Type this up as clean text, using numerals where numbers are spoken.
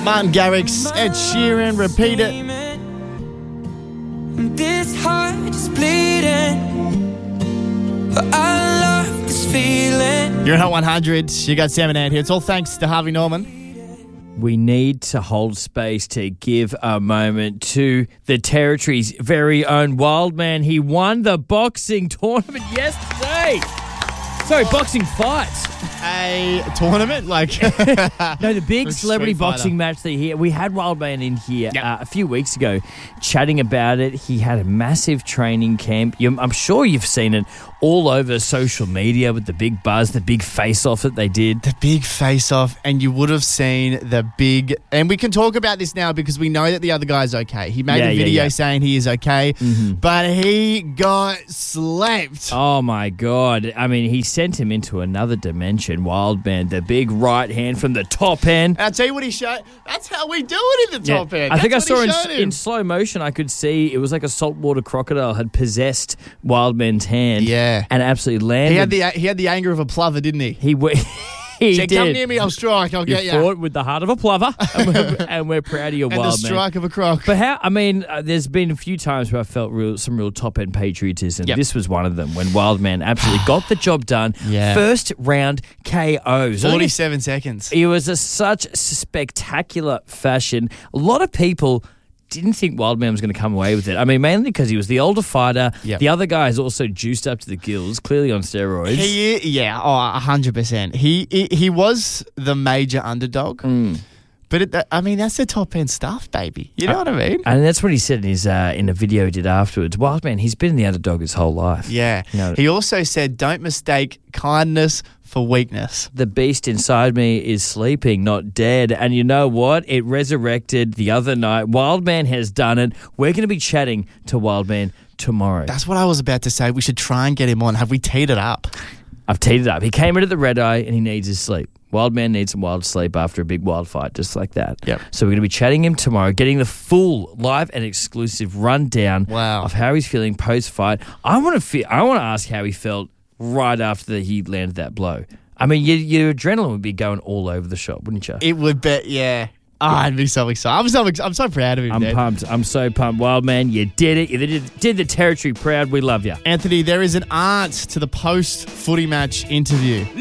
Martin Garrix, Ed Sheeran, Repeat It. This heart is bleeding, but I love this feeling. You're in Hot 100. You got Sam and Ant here. It's all thanks to Harvey Norman. We need to hold space to give a moment to the Territory's very own Wildman. He won the boxing tournament yesterday. Sorry, boxing fights. A tournament? No, the big The celebrity Street Fighter. boxing match that we had Wildman in here a few weeks ago chatting about it. He had a massive training camp. I'm sure you've seen it all over social media with the big buzz, the big face-off that they did. The big face-off, and you would have seen the big... And we can talk about this now because we know that the other guy's okay. He made a video saying he is okay, but he got slept. Oh, my God. I mean, he sent him into another dimension. Wildman, the big right hand from the top end. And I'll tell you what he showed. That's how we do it in the top end. I think I That's what saw he showed him. in slow motion, I could see it was like a saltwater crocodile had possessed Wildman's hand. Yeah. And absolutely landed. He had the anger of a plover, didn't he? He said, did. come near me, I'll strike, I'll get You you. fought with the heart of a plover, and we're proud of you, And the Wildman. strike of a croc. But there's been a few times where I felt some real top-end patriotism. Yep. This was one of them when Wildman absolutely got the job done. Yeah. First round KOs. 47 seconds. It was such spectacular fashion. A lot of people didn't think Wildman was going to come away with it. I mean, mainly because he was the older fighter. Yep. The other guy is also juiced up to the gills, clearly on steroids. 100%. He was the major underdog. But that's the top end stuff, baby. You know what I mean? And that's what he said in his in a video he did afterwards. Wildman, he's been the underdog his whole life. Yeah. You know, He also said, don't mistake kindness for weakness. the beast inside me is sleeping, not dead. And you know what? It resurrected the other night. Wildman has done it. We're going to be chatting to Wildman tomorrow. That's what I was about to say. We should try and get him on. Have we teed it up? I've teed it up. He came in at the red eye and he needs his sleep. Wildman needs some wild sleep after a big wild fight, just like that. Yep. So we're going to be chatting him tomorrow, getting the full live and exclusive rundown of how he's feeling post-fight. I want to ask how he felt right after he landed that blow. I mean, your adrenaline would be going all over the shop, wouldn't you? It would be, yeah. Oh, I'd be so excited. I'm so proud of him, I'm Dad. pumped. I'm so pumped. Wildman, you did it. You did the Territory proud. We love you. Anthony, there is an art to the post-footy match interview.